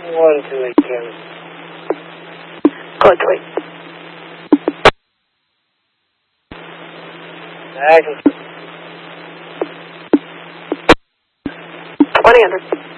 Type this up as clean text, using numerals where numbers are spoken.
128 Kansas. Go ahead, 20. Action. 20 under.